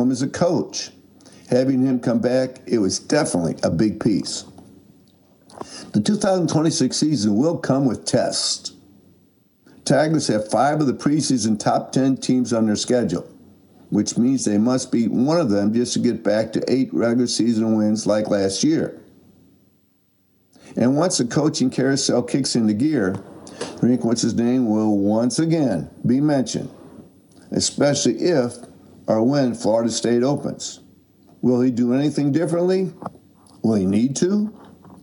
him as a coach. Having him come back, it was definitely a big piece. The 2026 season will come with tests. Tigers have 5 of the preseason top 10 teams on their schedule, which means they must beat one of them just to get back to 8 regular season wins like last year. And once the coaching carousel kicks into gear, Drinkwitz's name will once again be mentioned, especially if or when Florida State opens. Will he do anything differently? Will he need to?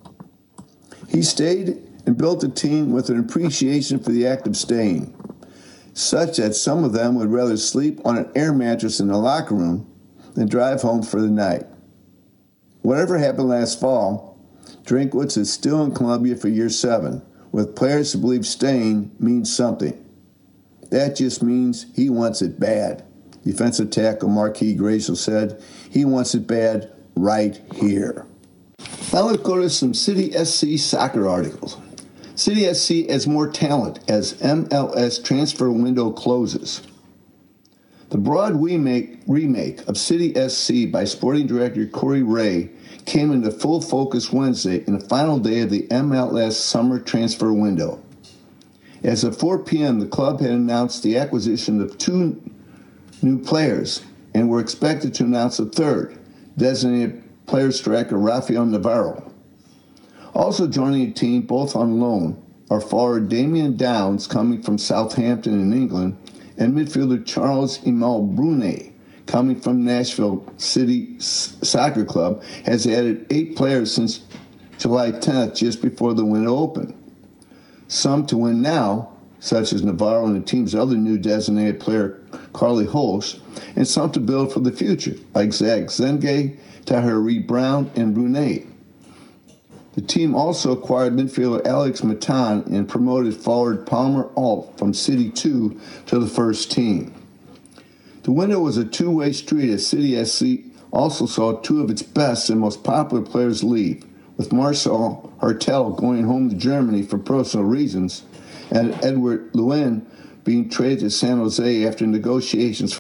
He stayed and built a team with an appreciation for the act of staying, such that some of them would rather sleep on an air mattress in the locker room than drive home for the night. Whatever happened last fall, Drinkwitz is still in Columbia for year 7, with players who believe staying means something. That just means he wants it bad. Defensive tackle Marquis Grayson said he wants it bad right here. Now let's go to some City SC soccer articles. City SC has more talent as MLS transfer window closes. The broad remake of City SC by sporting director Corey Ray came into full focus Wednesday in the final day of the MLS summer transfer window. As of 4 p.m., the club had announced the acquisition of 2 new players and were expected to announce a third, designated player striker Rafael Navarro. Also joining the team, both on loan, are forward Damian Downs, coming from Southampton in England, and midfielder Charles Emile Brunet, coming from Nashville City Soccer Club, has added 8 players since July 10th, just before the window opened. Some to win now, such as Navarro and the team's other new designated player, Carly Holst, and some to build for the future, like Zach Zenge, Tahir Reed Brown, and Brunet. The team also acquired midfielder Alex Matan and promoted forward Palmer Alt from City 2 to the first team. The window was a two-way street as City SC also saw 2 of its best and most popular players leave, with Marcel Hartel going home to Germany for personal reasons and Edward Lewin being traded to San Jose after negotiations